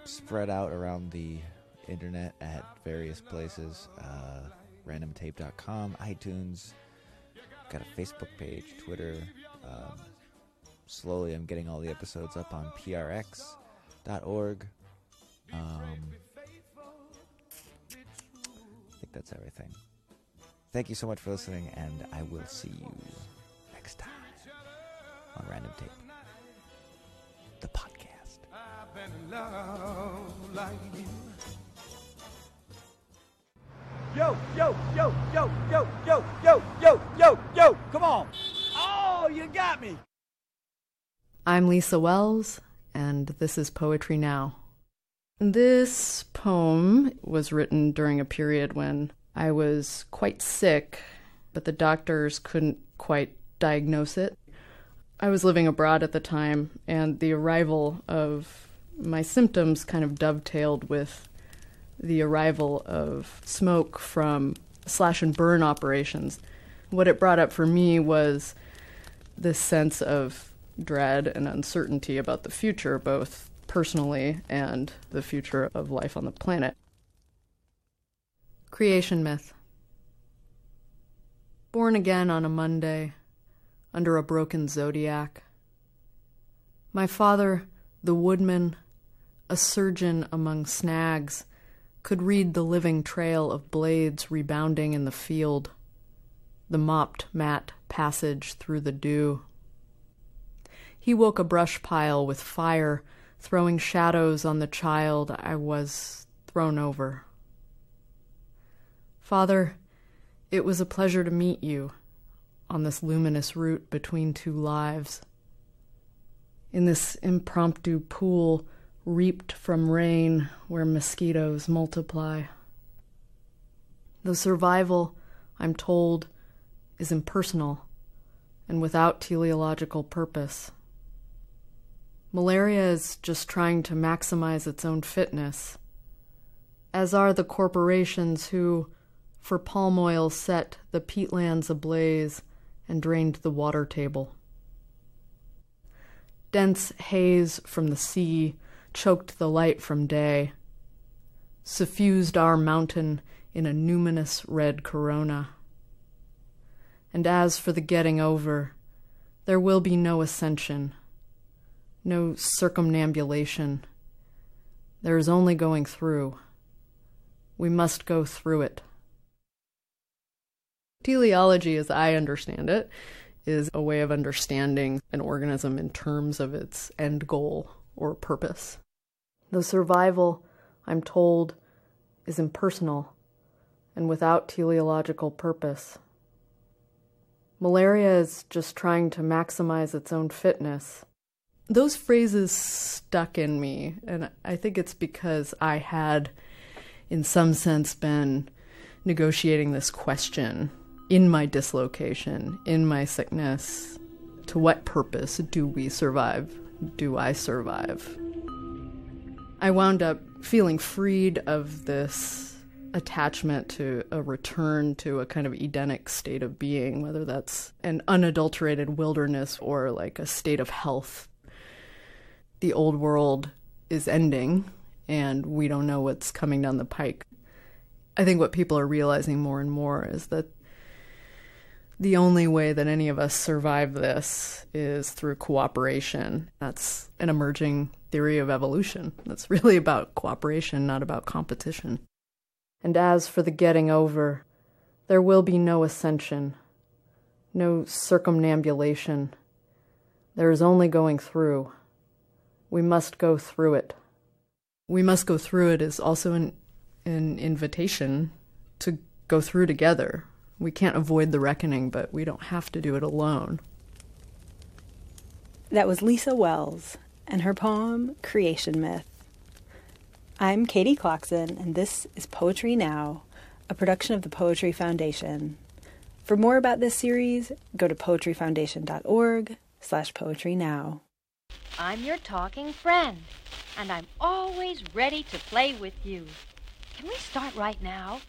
spread out around the internet at various places. Randomtape.com, iTunes, got a Facebook page, Twitter. Slowly I'm getting all the episodes up on prx.org. I think that's everything. Thank you so much for listening, and I will see you next time on Random Tape, the podcast. I've been in love like you. Yo, yo, yo, yo, yo, yo, yo, yo, yo, yo, come on. Oh, you got me. I'm Lisa Wells, and this is Poetry Now. This poem was written during a period when I was quite sick, but the doctors couldn't quite diagnose it. I was living abroad at the time, and the arrival of my symptoms kind of dovetailed with the arrival of smoke from slash and burn operations. What it brought up for me was this sense of dread and uncertainty about the future, both personally and the future of life on the planet. Creation myth. Born again on a Monday, under a broken zodiac. My father, the woodman, a surgeon among snags, could read the living trail of blades rebounding in the field, the mopped mat passage through the dew. He woke a brush pile with fire, throwing shadows on the child I was thrown over. Father, it was a pleasure to meet you on this luminous route between two lives. In this impromptu pool reaped from rain where mosquitoes multiply. The survival, I'm told, is impersonal and without teleological purpose. Malaria is just trying to maximize its own fitness, as are the corporations who, for palm oil, set the peatlands ablaze and drained the water table. Dense haze from the sea choked the light from day, suffused our mountain in a numinous red corona. And as for the getting over, there will be no ascension, no circumambulation. There is only going through. We must go through it. Teleology, as I understand it, is a way of understanding an organism in terms of its end goal or purpose. The survival, I'm told, is impersonal and without teleological purpose. Malaria is just trying to maximize its own fitness. Those phrases stuck in me, and I think it's because I had, in some sense, been negotiating this question in my dislocation, in my sickness. To what purpose do we survive? Do I survive? I wound up feeling freed of this attachment to a return to a kind of Edenic state of being, whether that's an unadulterated wilderness or like a state of health. The old world is ending, and we don't know what's coming down the pike. I think what people are realizing more and more is that the only way that any of us survive this is through cooperation. That's an emerging theory of evolution. That's really about cooperation, not about competition. And as for the getting over, there will be no ascension, no circumambulation. There is only going through. We must go through it. We must go through it is also an invitation to go through together. We can't avoid the reckoning, but we don't have to do it alone. That was Lisa Wells and her poem, Creation Myth. I'm Katie Clarkson, and this is Poetry Now, a production of the Poetry Foundation. For more about this series, go to poetryfoundation.org/poetrynow. I'm your talking friend, and I'm always ready to play with you. Can we start right now?